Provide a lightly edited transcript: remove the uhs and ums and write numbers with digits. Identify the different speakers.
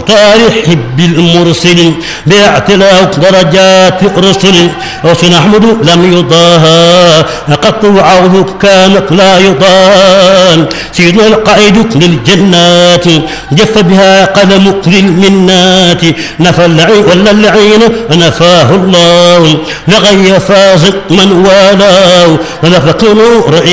Speaker 1: مختار حب المرسل باعتلاء درجات رسل وسن أحمد لم يضاهى قط وعوض كانت لا يضان سيدنا القائد للجنات جف بها قلمك للمنات نفى اللعين ولا اللعين نفاه الله لغي فاز من والاه ونفى نور